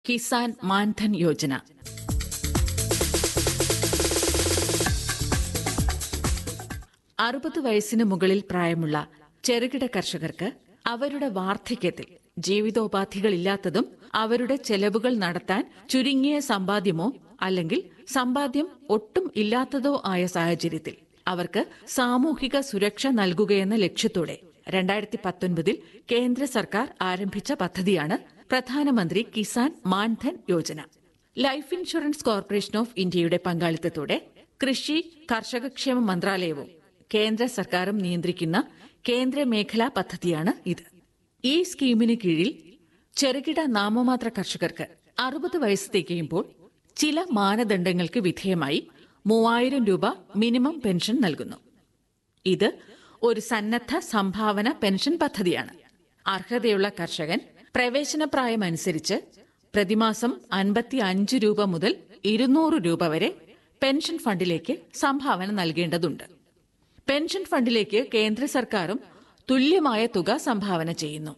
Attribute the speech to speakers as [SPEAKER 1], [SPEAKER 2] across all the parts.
[SPEAKER 1] കിസാൻ മാൻധൻ യോജന. വയസ്സിന് മുകളിൽ പ്രായമുള്ള ചെറുകിട കർഷകർക്ക് അവരുടെ വാർദ്ധക്യത്തിൽ ജീവിതോപാധികളില്ലാത്തതും അവരുടെ ചെലവുകൾ നടത്താൻ ചുരുങ്ങിയ സമ്പാദ്യമോ അല്ലെങ്കിൽ സമ്പാദ്യം ഒട്ടും ഇല്ലാത്തതോ ആയ സാഹചര്യത്തിൽ അവർക്ക് സാമൂഹിക സുരക്ഷ നൽകുകയെന്ന ലക്ഷ്യത്തോടെ 2019 കേന്ദ്ര സർക്കാർ ആരംഭിച്ച പദ്ധതിയാണ് പ്രധാനമന്ത്രി Kisan Maandhan Yojana. Life insurance corporation of ഇന്ത്യയുടെ പങ്കാളിത്തത്തോടെ കൃഷി കർഷകക്ഷേമ മന്ത്രാലയവും കേന്ദ്ര സർക്കാരും നിയന്ത്രിക്കുന്ന കേന്ദ്ര മേഖലാ പദ്ധതിയാണ് ഇത്. ഈ സ്കീമിന് കീഴിൽ ചെറുകിട നാമമാത്ര കർഷകർക്ക് 60 വയസ്സ് തികയുമ്പോൾ ചില മാനദണ്ഡങ്ങൾക്ക് വിധേയമായി 3000 രൂപ മിനിമം പെൻഷൻ നൽകുന്നു. ഇത് ഒരു സന്നദ്ധ സംഭാവന പെൻഷൻ പദ്ധതിയാണ്. അർഹതയുള്ള കർഷകൻ പ്രവേശനപ്രായമനുസരിച്ച് പ്രതിമാസം 55 രൂപ മുതൽ 200 രൂപ വരെ പെൻഷൻ ഫണ്ടിലേക്ക് സംഭാവന നൽകേണ്ടതുണ്ട്. പെൻഷൻ ഫണ്ടിലേക്ക് കേന്ദ്ര സർക്കാരും തുല്യമായ തുക സംഭാവന ചെയ്യുന്നു.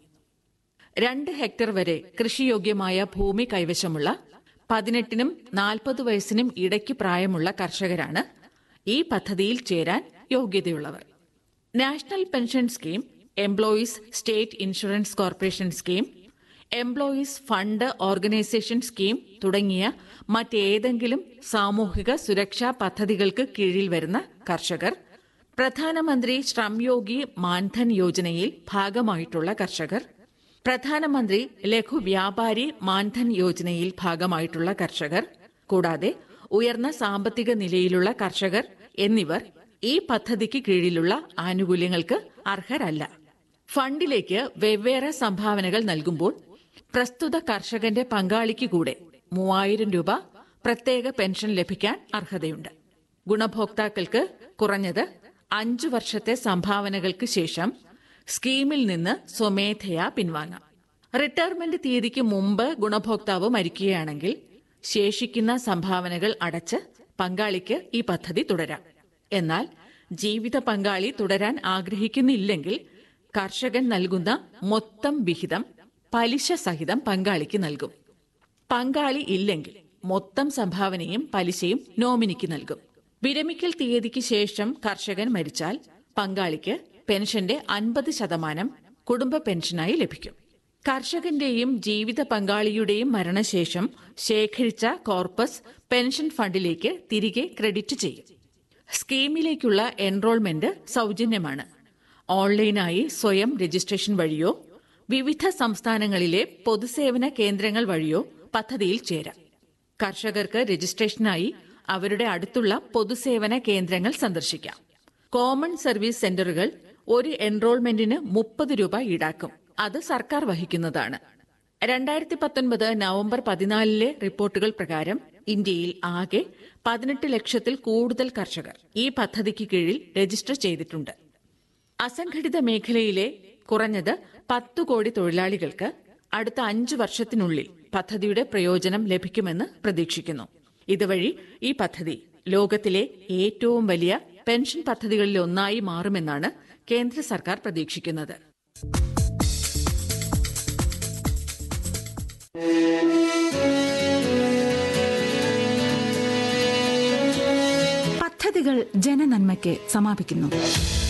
[SPEAKER 1] 2 ഹെക്ടർ വരെ കൃഷിയോഗ്യമായ ഭൂമി കൈവശമുള്ള 18നും 40 വയസ്സിനും ഇടയ്ക്ക് പ്രായമുള്ള കർഷകരാണ് ഈ പദ്ധതിയിൽ ചേരാൻ യോഗ്യതയുള്ളവർ. National pension scheme, employees state insurance corporation scheme, employees fund organisation scheme തുടങ്ങിയ മറ്റേതെങ്കിലും സാമൂഹിക സുരക്ഷാ പദ്ധതികൾക്ക് കീഴിൽ വരുന്ന കർഷകർ, പ്രധാനമന്ത്രി ശ്രംയോഗി മാൻധൻ യോജനയിൽ ഭാഗമായിട്ടുള്ള കർഷകർ, പ്രധാനമന്ത്രി ലഘു വ്യാപാരി മാൻധൻ യോജനയിൽ ഭാഗമായിട്ടുള്ള കർഷകർ, കൂടാതെ ഉയർന്ന സാമ്പത്തിക നിലയിലുള്ള കർഷകർ എന്നിവർ ഈ പദ്ധതിക്ക് കീഴിലുള്ള ആനുകൂല്യങ്ങൾക്ക് അർഹരല്ല. ഫണ്ടിലേക്ക് വെവ്വേറെ സംഭാവനകൾ നൽകുമ്പോൾ പ്രസ്തുത കർഷകന്റെ പങ്കാളിക്ക് കൂടെ 3000 രൂപ പ്രത്യേക പെൻഷൻ ലഭിക്കാൻ അർഹതയുണ്ട്. ഗുണഭോക്താക്കൾക്ക് കുറഞ്ഞത് 5 വർഷത്തെ സംഭാവനകൾക്ക് ശേഷം സ്കീമിൽ നിന്ന് സ്വമേധയാ പിൻവാങ്ങാം. റിട്ടയർമെന്റ് തീയതിക്ക് മുമ്പ് ഗുണഭോക്താവ് മരിക്കുകയാണെങ്കിൽ ശേഷിക്കുന്ന സംഭാവനകൾ അടച്ച് പങ്കാളിക്ക് ഈ പദ്ധതി തുടരാം. എന്നാൽ ജീവിത പങ്കാളി തുടരാൻ ആഗ്രഹിക്കുന്നില്ലെങ്കിൽ കർഷകൻ നൽകുന്ന മൊത്തം വിഹിതം പലിശ സഹിതം പങ്കാളിക്ക് നൽകും. പങ്കാളി ഇല്ലെങ്കിൽ മൊത്തം സംഭാവനയും പലിശയും നോമിനിക്ക് നൽകും. വിരമിക്കൽ തീയതിക്ക് ശേഷം കർഷകൻ മരിച്ചാൽ പങ്കാളിക്ക് പെൻഷന്റെ 50% കുടുംബ പെൻഷനായി ലഭിക്കും. കർഷകന്റെയും ജീവിത പങ്കാളിയുടെയും മരണശേഷം ശേഖരിച്ച കോർപ്പസ് പെൻഷൻ ഫണ്ടിലേക്ക് തിരികെ ക്രെഡിറ്റ് ചെയ്യും. സ്കീമിലേക്കുള്ള എൻറോൾമെന്റ് സൗജന്യമാണ്. ഓൺലൈനായി സ്വയം രജിസ്ട്രേഷൻ വഴിയോ വിവിധ സംസ്ഥാനങ്ങളിലെ പൊതുസേവന കേന്ദ്രങ്ങൾ വഴിയോ പദ്ധതിയിൽ ചേരാം. കർഷകർക്ക് രജിസ്ട്രേഷനായി അവരുടെ അടുത്തുള്ള പൊതുസേവന കേന്ദ്രങ്ങൾ സന്ദർശിക്കാം. കോമൺ സർവീസ് സെന്ററുകൾ ഒരു എൻറോൾമെന്റിന് 30 രൂപ ഈടാക്കും. അത് സർക്കാർ വഹിക്കുന്നതാണ്. 2019 നവംബർ 14 റിപ്പോർട്ടുകൾ പ്രകാരം ഇന്ത്യയിൽ ആകെ 18 ലക്ഷത്തിൽ കൂടുതൽ കർഷകർ ഈ പദ്ധതിക്ക് കീഴിൽ രജിസ്റ്റർ ചെയ്തിട്ടുണ്ട്. അസംഘടിത മേഖലയിലെ കുറഞ്ഞത് 10 കോടി തൊഴിലാളികൾക്ക് അടുത്ത 5 വർഷത്തിനുള്ളിൽ പദ്ധതിയുടെ പ്രയോജനം ലഭിക്കുമെന്ന് പ്രതീക്ഷിക്കുന്നു. ഇതുവഴി ഈ പദ്ധതി ലോകത്തിലെ ഏറ്റവും വലിയ പെൻഷൻ പദ്ധതികളിലൊന്നായി മാറുമെന്നാണ് കേന്ദ്ര സർക്കാർ പ്രതീക്ഷിക്കുന്നത്.
[SPEAKER 2] പദ്ധതികൾ ജനനന്മയ്ക്ക് സമാപിക്കുന്നു.